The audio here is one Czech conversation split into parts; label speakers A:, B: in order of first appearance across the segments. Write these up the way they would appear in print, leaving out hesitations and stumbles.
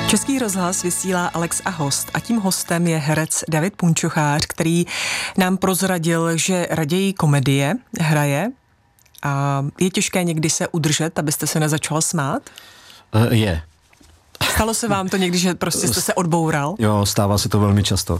A: Český rozhlas vysílá Alex a host a tím hostem je herec David Punčochář, který nám prozradil, že raději komedie hraje a je těžké někdy se udržet, abyste se nezačal smát?
B: Je.
A: Stalo se vám to někdy, že prostě jste se odboural?
B: Jo, stává se to velmi často.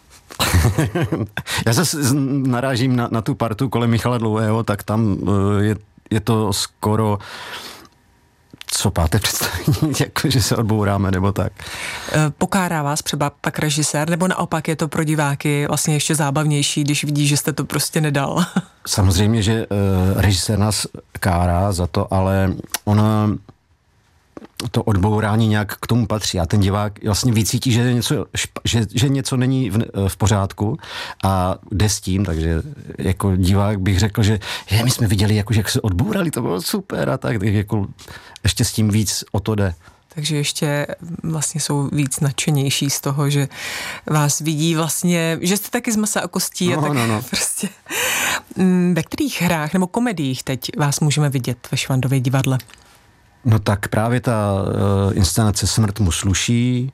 B: Já se narážím na tu partu kolem Michala Dlouhého, tak tam je to skoro co páté představení, jako že se odbouráme, nebo tak.
A: Pokárá vás třeba pak režisér, nebo naopak je to pro diváky vlastně ještě zábavnější, když vidí, že jste to prostě nedal?
B: Samozřejmě, že režisér nás kárá za to, ale ona to odbourání nějak k tomu patří a ten divák vlastně vycítí, že něco není v pořádku a jde s tím, takže jako divák bych řekl, že my jsme viděli, jako, že jak se odbourali, to bylo super a tak jako ještě s tím víc o to jde.
A: Takže ještě vlastně jsou víc nadšenější z toho, že vás vidí vlastně, že jste taky z masa a kostí a tak prostě. Ve kterých hrách nebo komediích teď vás můžeme vidět ve Švandově divadle?
B: No tak právě ta inscenace Smrt mu sluší.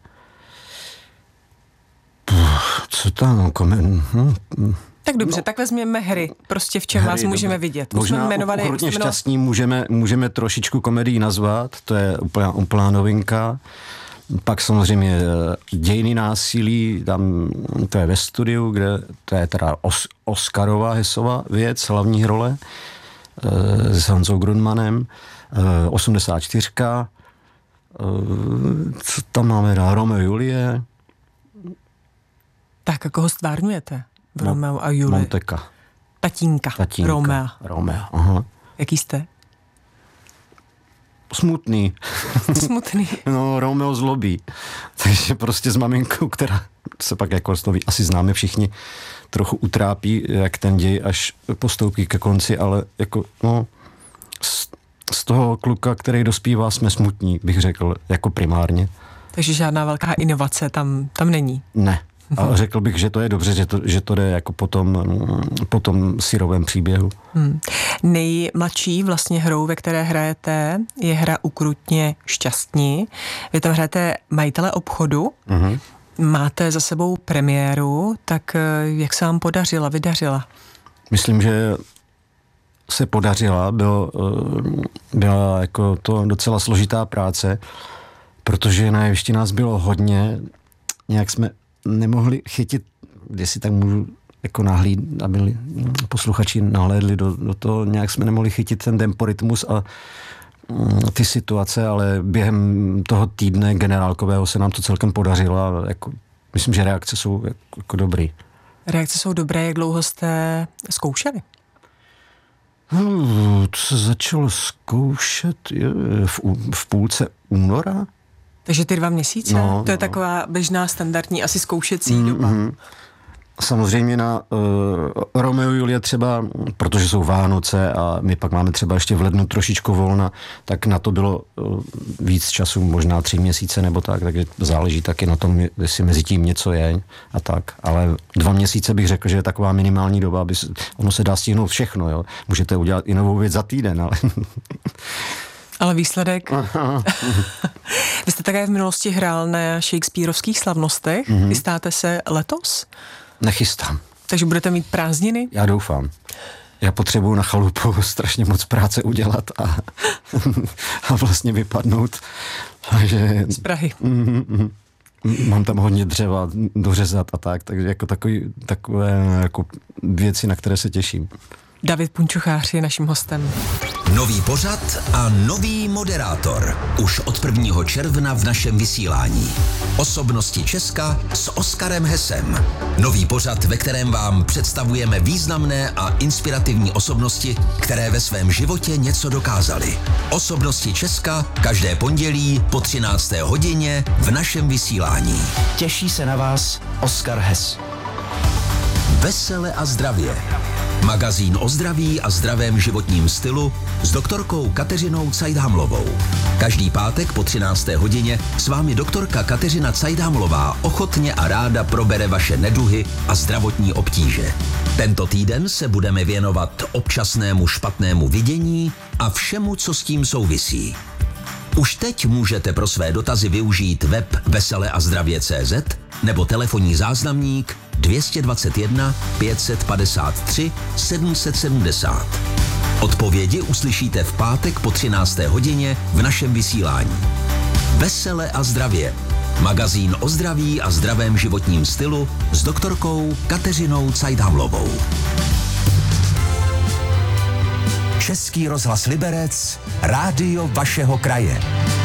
B: Co tam?
A: Tak dobře, tak vezměme hry. Prostě v čem hry, vás můžeme vidět.
B: Možná Okrutně šťastní můžeme trošičku komedii nazvat, to je úplná novinka. Pak samozřejmě Dějiny násilí, tam to je ve studiu, kde to je teda Oscarova Hesova věc, hlavní role s Honzou Grundmanem. 84. Co tam máme dál? Romeo a Julie.
A: Tak a koho stvárňujete v Romeo a Julie?
B: Monteka.
A: Tatínka.
B: Romeo, aha.
A: Jaký jste?
B: Smutný.
A: Smutný.
B: No, Romeo zlobí. Takže prostě s maminkou, která se pak jako asi známe všichni, trochu utrápí, jak ten děj až postoupí ke konci, ale jako, z toho kluka, který dospívá, jsme smutní, bych řekl, jako primárně.
A: Takže žádná velká inovace tam není?
B: Ne. A řekl bych, že to je dobře, že to jde jako po tom syrovém příběhu.
A: Nejmladší vlastně hrou, ve které hrajete, je hra Ukrutně šťastní. Vy tam hrajete majitele obchodu, máte za sebou premiéru, tak jak se vám vydařila? Myslím,
B: že se podařila, byla jako to docela složitá práce, protože na jevišti nás bylo hodně, nějak jsme nemohli chytit, jestli tak můžu jako aby posluchači nahlédli do toho, nějak jsme nemohli chytit ten temporytmus a ty situace, ale během toho týdne generálkového se nám to celkem podařilo a jako, myslím, že reakce jsou jako dobrý.
A: Reakce jsou dobré, jak dlouho jste zkoušeli?
B: To se začalo zkoušet v půlce února.
A: Takže ty 2 měsíce? To je taková běžná standardní asi zkoušecí doba.
B: Samozřejmě na Romeo a Julie třeba, protože jsou Vánoce a my pak máme třeba ještě v lednu trošičku volna, tak na to bylo víc času, možná 3 měsíce nebo tak, takže záleží taky na tom, jestli mezi tím něco je a tak. Ale 2 měsíce bych řekl, že je taková minimální doba, ono se dá stihnout všechno, jo. Můžete udělat i novou věc za týden, ale...
A: Ale výsledek? Vy jste také v minulosti hrál na shakespearovských slavnostech. Chystáte se letos?
B: Nechystám.
A: Takže budete mít prázdniny?
B: Já doufám. Já potřebuju na chalupu strašně moc práce udělat a vlastně vypadnout.
A: Z Prahy.
B: Mám tam hodně dřeva dořezat a takže jako takové jako věci, na které se těším.
A: David Punčochář je naším hostem.
C: Nový pořad a nový moderátor. Už od 1. června v našem vysílání. Osobnosti Česka s Oskarem Hesem. Nový pořad, ve kterém vám představujeme významné a inspirativní osobnosti, které ve svém životě něco dokázaly. Osobnosti Česka každé pondělí po 13. hodině v našem vysílání.
D: Těší se na vás Oskar Hes.
C: Vesele a zdravě. Magazín o zdraví a zdravém životním stylu s doktorkou Kateřinou Cajdhamlovou. Každý pátek po 13. hodině s vámi doktorka Kateřina Cajdhamlová ochotně a ráda probere vaše neduhy a zdravotní obtíže. Tento týden se budeme věnovat občasnému špatnému vidění a všemu, co s tím souvisí. Už teď můžete pro své dotazy využít web veseleazdravě.cz nebo telefonní záznamník 221 553 770. Odpovědi uslyšíte v pátek po 13. hodině v našem vysílání. Vesele a zdravě. Magazín o zdraví a zdravém životním stylu s doktorkou Kateřinou Cajdhamlovou.
D: Český rozhlas Liberec, rádio vašeho kraje.